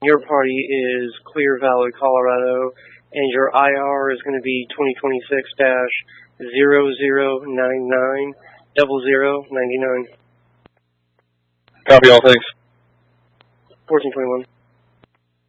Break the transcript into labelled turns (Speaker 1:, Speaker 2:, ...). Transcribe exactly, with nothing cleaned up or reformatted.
Speaker 1: Your party is Clear Valley, Colorado, and your I R is going to be twenty twenty-six dash zero zero nine nine double zero ninety nine.
Speaker 2: Copy all, thanks.
Speaker 1: fourteen twenty-one.